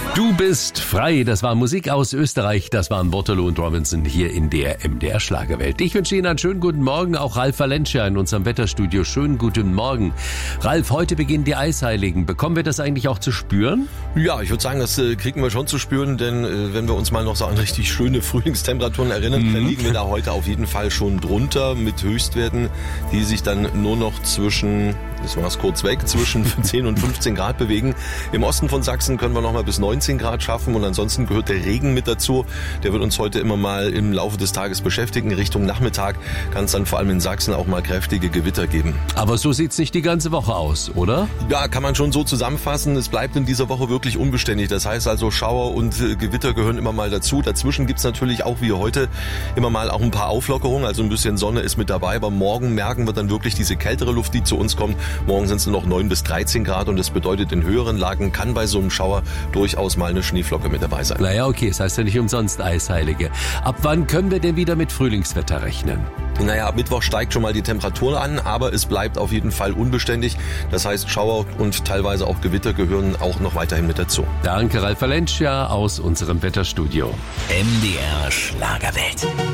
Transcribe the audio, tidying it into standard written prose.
Du bist frei. Das war Musik aus Österreich. Das waren Waterloo und Robinson hier in der MDR Schlagerwelt. Ich wünsche Ihnen einen schönen guten Morgen. Auch Ralf Valencia in unserem Wetterstudio. Schönen guten Morgen. Ralf, heute beginnen die Eisheiligen. Bekommen wir das eigentlich auch zu spüren? Ja, ich würde sagen, das kriegen wir schon zu spüren, denn wenn wir uns mal noch so an richtig schöne Frühlingstemperaturen erinnern, dann liegen wir da heute auf jeden Fall schon drunter mit Höchstwerten, die sich dann nur noch zwischen 10 und 15 Grad bewegen. Im Osten von Sachsen können wir noch mal bis 19 Grad schaffen und ansonsten gehört der Regen mit dazu. Der wird uns heute immer mal im Laufe des Tages beschäftigen. Richtung Nachmittag kann es dann vor allem in Sachsen auch mal kräftige Gewitter geben. Aber so sieht's nicht die ganze Woche aus, oder? Ja, kann man schon so zusammenfassen. Es bleibt in dieser Woche wirklich unbeständig. Das heißt also, Schauer und Gewitter gehören immer mal dazu. Dazwischen gibt's natürlich auch wie heute immer mal auch ein paar Auflockerungen. Also ein bisschen Sonne ist mit dabei. Aber morgen merken wir dann wirklich diese kältere Luft, die zu uns kommt. Morgen sind es nur noch 9 bis 13 Grad und das bedeutet, in höheren Lagen kann bei so einem Schauer durchaus mal eine Schneeflocke mit dabei sein. Naja, okay, das heißt ja nicht umsonst Eisheilige. Ab wann können wir denn wieder mit Frühlingswetter rechnen? Naja, ab Mittwoch steigt schon mal die Temperatur an, aber es bleibt auf jeden Fall unbeständig. Das heißt, Schauer und teilweise auch Gewitter gehören auch noch weiterhin mit dazu. Danke, Ralf Valencia aus unserem Wetterstudio. MDR Schlagerwelt.